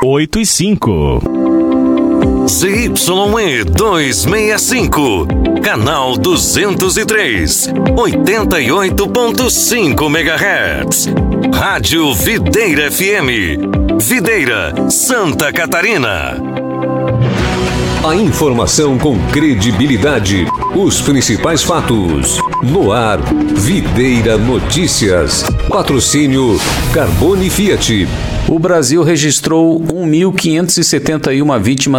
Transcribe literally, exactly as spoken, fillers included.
oito e cinco. Z Y E duzentos e sessenta e cinco, canal duzentos e três, oitenta e oito ponto cinco megahertz. Rádio Videira F M, Videira, Santa Catarina. A informação com credibilidade, os principais fatos. No ar, Videira Notícias. Patrocínio Carbone Fiat. O Brasil registrou um mil quinhentos e setenta e uma vítimas